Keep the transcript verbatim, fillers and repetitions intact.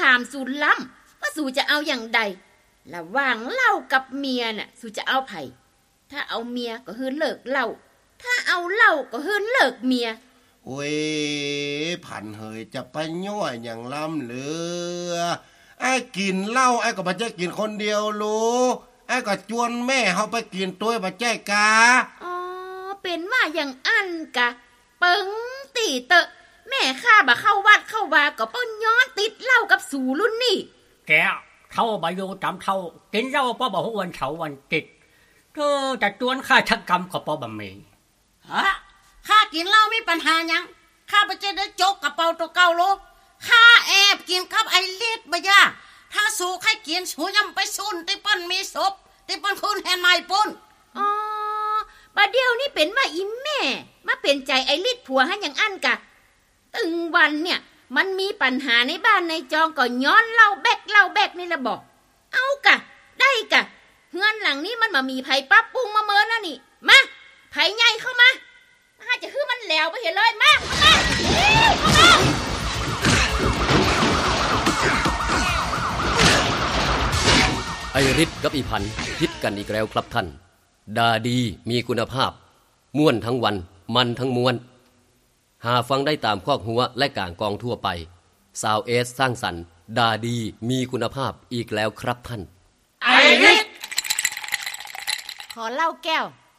ามสูล้ำว่าสูจะเอาอย่างใดระหว่างเหล้ากับเมียน่ะสูจะเอาไผถ้าเอาเมียก็ฮื้อเลิกเหล้าถ้าเอาเหล้าก็ฮื้อเลิกเมียโอ้ยผันเฮยจะไปย่อยอย่างล้ำเหลือไอ้กินเหล้าไอ้ก็บ่ใช่กินคนเดียวรู้ไอ้ก็จวนแม่เฮาไปกินตัวบ่ใช่กะอ๋อเป็นว่าอย่างอันกะเปิงตีเตอะแม่ข้าบ่เข้าวัดเข้าวาก็ป้นย้อนติดเหล้ากับสูรุ่นนี่แกเท่าบายูจำเท่ากินเหล้าป้อบ่ฮู้วันเฉาวันติดเธอจะจวนข้าชักกรรมก็ป้อบ่มีฮะข้ากินเหล้ามีปัญหาหยังข้าบ่จะได้จกกระเป๋าตัวเก่าโลข้าแอบกินกับไอ้เล็ดบ่ย่าถ้าสู่ใครกินสูย่ำไปซุ่นติเปิ้นมีศพติเปิ้นคุณแหนไม้ปุ้นอ๋อบัดเดี๋ยวนี้เป็นว่าอีแม่มาเป็นใจไอ้ลิดผัวหันอย่างอันกะตึงวันเนี่ยมันมีปัญหาในบ้านในจองก็ย้อนเหล้าแบกเหล้าแบกนี่ละบอกเอากะได้กะเฮือนหลังนี้มันมามีไผปรับปรุงมาเมินแล้วนี่มาไผใหญ่เข้ามาถ้าจะคือมันแล้วไปเห็นเลยมามาเข้ามาไอริดกับอีพันพิษกันอีกแล้วครับท่านดาดีมีคุณภาพม่วนทั้งวันมันทั้งมวลหาฟังได้ตามคอกหัวและก่างกองทั่วไปซาวเอสสร้างสรรค์ดาดีมีคุณภาพอีกแล้วครับท่านไอริดขอเหล้าแก้ว